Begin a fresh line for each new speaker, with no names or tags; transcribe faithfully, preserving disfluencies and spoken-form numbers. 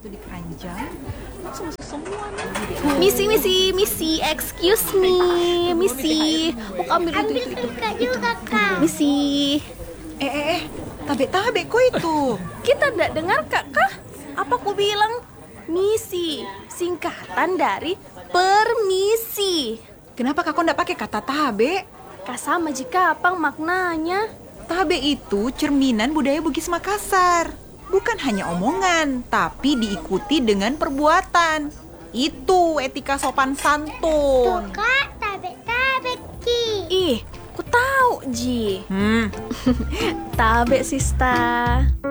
itu di keranjang, langsung masuk semua nih.
Misi, misi, misi, excuse me, misi. Mau ambil itu, itu, itu,
Kak juga kak.
misi.
Eh, eh, eh, tabe-tabe kok itu?
Kita tidak dengar kak kah? Apa aku bilang? Misi, singkatan dari permisi.
Kenapa kakak ndak pakai kata tabe?
Kak sama jika apa maknanya?
Tabe itu cerminan budaya Bugis Makassar. Bukan hanya omongan, tapi diikuti dengan perbuatan. Itu etika sopan
Tuh
santun.
kak, tabe-tabe ki.
Ih, aku tahu Ji.
Hmm,
Tabe sista.